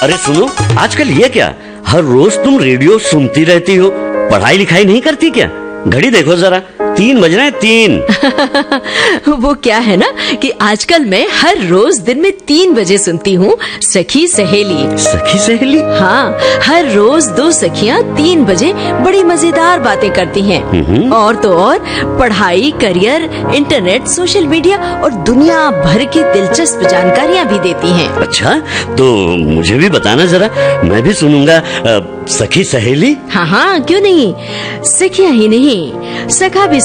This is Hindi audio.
अरे सुनो, आजकल ये क्या, हर रोज तुम रेडियो सुनती रहती हो, पढ़ाई लिखाई नहीं करती क्या? घड़ी देखो जरा, 3 बज रहे हैं, 3। वो क्या है ना कि आजकल मैं हर रोज दिन में 3 बजे सुनती हूँ सखी सहेली। सखी सहेली? हाँ, हर रोज 2 सखियाँ 3 बजे बड़ी मजेदार बातें करती हैं। और तो और पढ़ाई, करियर, इंटरनेट, सोशल मीडिया और दुनिया भर की दिलचस्प जानकारियाँ भी देती हैं। अच्छा, तो मुझे भी बताना जरा, मैं भी सुनूंगा सखी सहेली। हाँ हाँ, क्यों नहीं। सखियाँ ही नहीं, सखा भी